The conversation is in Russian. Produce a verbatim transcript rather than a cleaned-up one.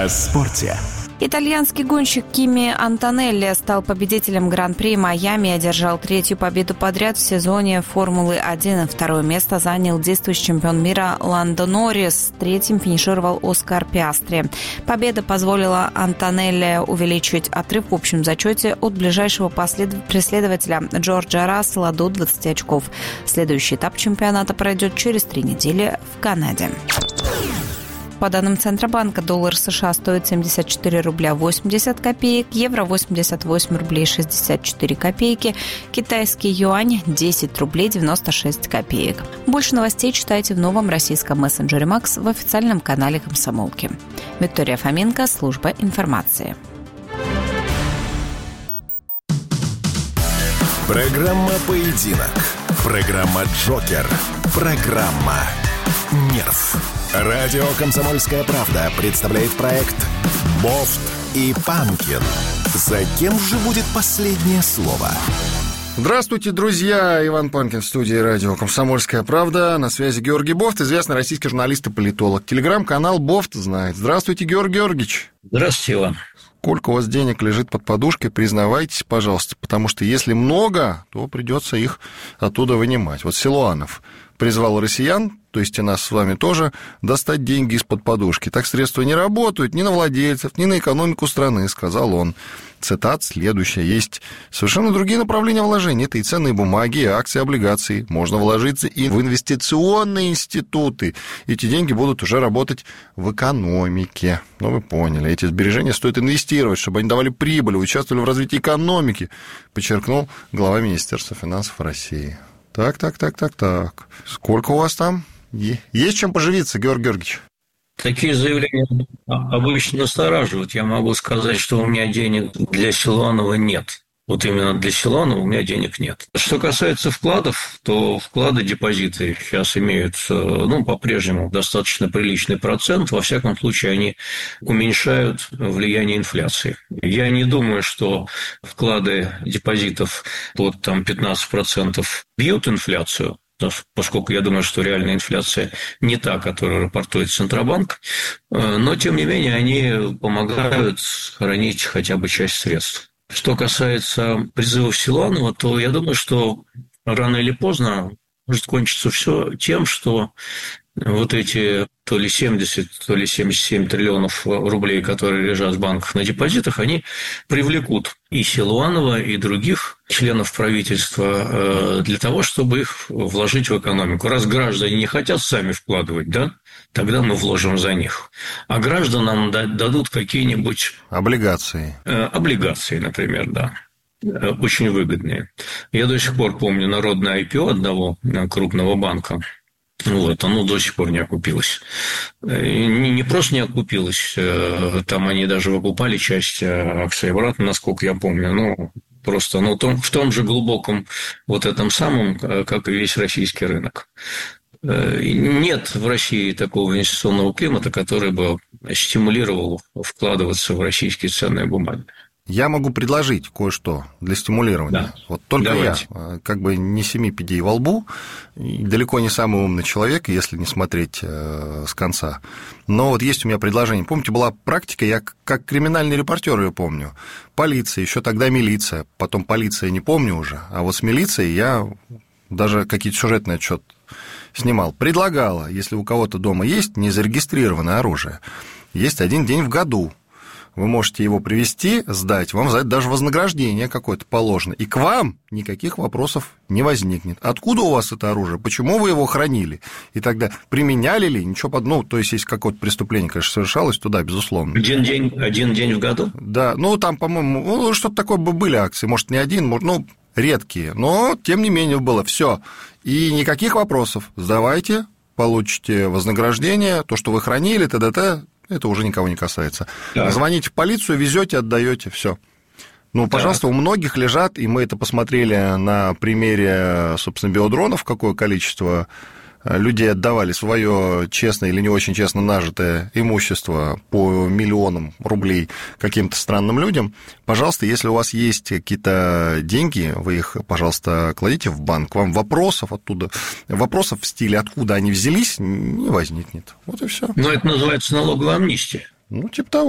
О спорте. Итальянский гонщик Кими Антонелли стал победителем Гран-при Майами и одержал третью победу подряд в сезоне Формулы один. Второе место занял действующий чемпион мира Ландо Норрис. Третьим финишировал Оскар Пиастри. Победа позволила Антонелли увеличить отрыв в общем зачете от ближайшего послед... преследователя Джорджа Рассела до двадцати очков. Следующий этап чемпионата пройдет через три недели в Канаде. По данным Центробанка, доллар США стоит семьдесят четыре рубля восемьдесят копеек, евро восемьдесят восемь рублей шестьдесят четыре копейки, китайский юань десять рублей девяносто шесть копеек. Больше новостей читайте в новом российском мессенджере Макс в официальном канале Комсомолки. Виктория Фоменко, служба информации. Программа «Поединок». Программа «Джокер». Программа «Нерв». Радио «Комсомольская правда» представляет проект «Бофт и Панкин». За кем же будет последнее слово? Здравствуйте, друзья! Иван Панкин в студии радио «Комсомольская правда». На связи Георгий Бофт, известный российский журналист и политолог. Телеграм-канал «Бофт» знает. Здравствуйте, Георгий Георгиевич. Здравствуйте, Иван. Сколько у вас денег лежит под подушкой, признавайтесь, пожалуйста, потому что если много, то придется их оттуда вынимать. Вот Силуанов призвал россиян, то есть и нас с вами тоже, достать деньги из-под подушки. Так средства не работают ни на владельцев, ни на экономику страны, сказал он. Цитат следующая. Есть совершенно другие направления вложений. Это и ценные бумаги, и акции, облигации. Можно вложиться и в инвестиционные институты. Эти деньги будут уже работать в экономике. Ну, вы поняли. Эти сбережения стоит инвестировать, чтобы они давали прибыль, участвовали в развитии экономики, подчеркнул глава Министерства финансов России. Так, так, так, так, так. Сколько у вас там? Есть чем поживиться, Георгий Георгиевич? Такие заявления обычно настораживают. Я могу сказать, что у меня денег для Силуанова нет. Вот именно для Силуанова у меня денег нет. Что касается вкладов, то вклады, депозиты сейчас имеют, ну, по-прежнему достаточно приличный процент. Во всяком случае, они уменьшают влияние инфляции. Я не думаю, что вклады депозитов под там, пятнадцать процентов бьют инфляцию, поскольку я думаю, что реальная инфляция не та, которую рапортует Центробанк, но, тем не менее, они помогают сохранить хотя бы часть средств. Что касается призывов Силуанова, то я думаю, что рано или поздно может кончиться все тем, что вот эти то ли семьдесят, то ли семьдесят семь триллионов рублей, которые лежат в банках на депозитах, они привлекут и Силуанова, и других членов правительства для того, чтобы их вложить в экономику. Раз граждане не хотят сами вкладывать, да, тогда мы вложим за них. А гражданам дадут какие-нибудь... Облигации. Облигации, например, да. Очень выгодные. Я до сих пор помню народное ай пи о одного крупного банка. Вот, оно до сих пор не окупилось. Не, не просто не окупилось, там они даже выкупали часть акций обратно, насколько я помню, но просто ну, в том же глубоком вот этом самом, как и весь российский рынок. Нет в России такого инвестиционного климата, который бы стимулировал вкладываться в российские ценные бумаги. Я могу предложить кое-что для стимулирования. Да. Вот только Давайте. Я, как бы не семи пядей во лбу, далеко не самый умный человек, если не смотреть э, с конца. Но вот есть у меня предложение. Помните, была практика, я как криминальный репортер ее помню. Полиция, еще тогда милиция, потом полиция не помню уже, а вот с милицией я даже какие-то сюжетные отчеты снимал. Предлагала, если у кого-то дома есть незарегистрированное оружие, есть один день в году. Вы можете его привезти, сдать, вам за это даже вознаграждение какое-то положено. И к вам никаких вопросов не возникнет. Откуда у вас это оружие? Почему вы его хранили? И тогда применяли ли? Ничего под... Ну, то есть, если какое-то преступление, конечно, совершалось, то да, безусловно. Один день, один день в году? Да, ну, там, по-моему, ну, что-то такое бы были акции. Может, не один, может, ну, редкие. Но, тем не менее, было все. И никаких вопросов. Сдавайте, получите вознаграждение, то, что вы хранили, т.д.т., это уже никого не касается. Да. Звоните в полицию, везете, отдаете, все. Ну, пожалуйста, да. У многих лежат, и мы это посмотрели на примере, собственно, биодронов, какое количество людей отдавали свое честно или не очень честно нажитое имущество по миллионам рублей каким-то странным людям. Пожалуйста, если у вас есть какие-то деньги, вы их, пожалуйста, кладите в банк. Вам вопросов оттуда, вопросов в стиле, откуда они взялись, не возникнет. Вот и все. Но это называется налоговая амнистия. Ну, типа того.